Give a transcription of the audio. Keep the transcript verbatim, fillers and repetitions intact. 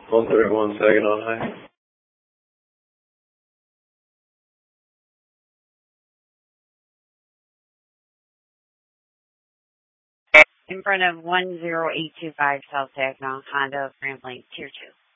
one thirty-one Saginaw High. In front of one zero eight two five South Saginaw, Honda, Ramblin, Tier two.